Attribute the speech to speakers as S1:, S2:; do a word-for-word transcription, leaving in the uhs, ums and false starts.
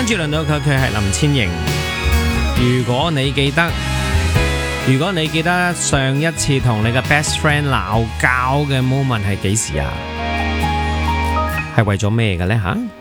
S1: 住輪到佢，佢係林千瑩。如果你記得，如果你記得上一次同你嘅 best friend 鬧交嘅 moment 係幾時啊？係為咗咩嘅呢？吓？